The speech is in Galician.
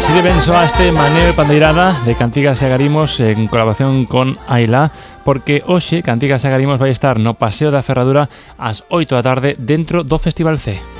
Así de ben soa este Maneo e Pandeirada de Cantigas e Agarimos en colaboración con Aila, porque hoxe Cantigas e Agarimos vai estar no Paseo da Ferradura ás 8 da tarde dentro do Festival C.